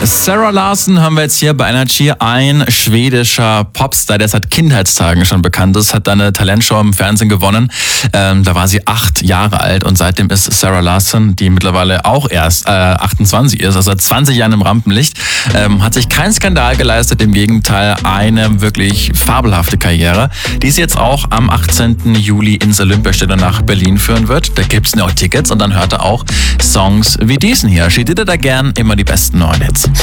Sarah Larsson haben wir jetzt hier bei Energy, ein schwedischer Popstar, der seit Kindheitstagen schon bekannt ist, hat eine Talentshow im Fernsehen gewonnen. Da war sie 8 Jahre alt und seitdem ist Sarah Larsson, die mittlerweile auch erst 28 ist, also seit 20 Jahren im Rampenlicht, hat sich keinen Skandal geleistet, im Gegenteil eine wirklich fabelhafte Karriere, die sie jetzt auch am 18. Juli ins Olympiastadion nach Berlin führen wird. Da gibt's noch Tickets und dann hört er auch Songs wie diesen hier. She Did It Again, immer die besten neuen Hits.